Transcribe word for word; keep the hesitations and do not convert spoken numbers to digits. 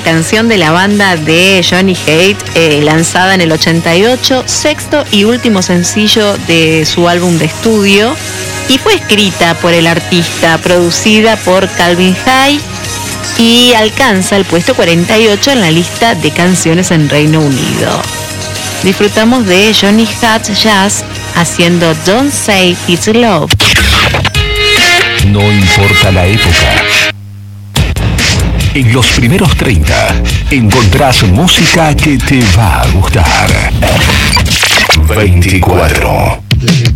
canción de la banda de Johnny Hate, eh, lanzada en el ochenta y ocho, sexto y último sencillo de su álbum de estudio, y fue escrita por el artista, producida por Calvin Hay, y alcanza el puesto cuarenta y ocho en la lista de canciones en Reino Unido. Disfrutamos de Johnny Hate Jazz haciendo Don't Say It's Love. No importa la época. En los primeros treinta encontrás música que te va a gustar. veinticuatro.